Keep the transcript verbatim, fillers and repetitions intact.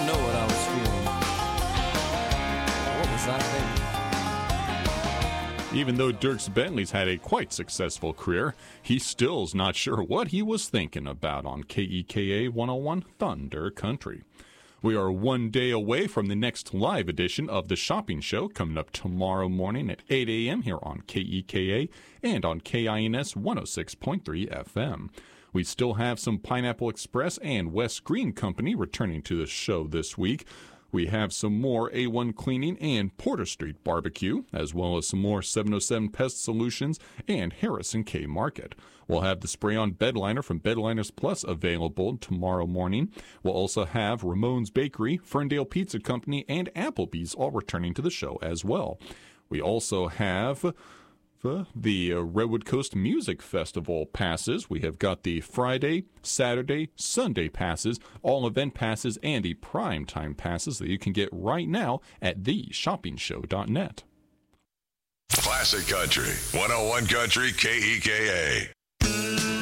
I know what I was feeling. What was I thinking? Even though Dierks Bentley's had a quite successful career, he still's not sure what he was thinking about on K E K A one oh one Thunder Country. We are one day away from the next live edition of The Shopping Show, coming up tomorrow morning at eight a.m. here on K E K A and on K I N S one oh six point three F M. We still have some Pineapple Express and West Green Company returning to the show this week. We have some more A one Cleaning and Porter Street Barbecue, as well as some more seven oh seven Pest Solutions and Harrison K Market. We'll have the spray-on bed liner from Bedliners Plus available tomorrow morning. We'll also have Ramone's Bakery, Ferndale Pizza Company, and Applebee's all returning to the show as well. We also have the Redwood Coast Music Festival passes. We have got the Friday, Saturday, Sunday passes, all event passes, and the prime time passes that you can get right now at the shopping show dot net. Classic Country, one oh one Country K E K A.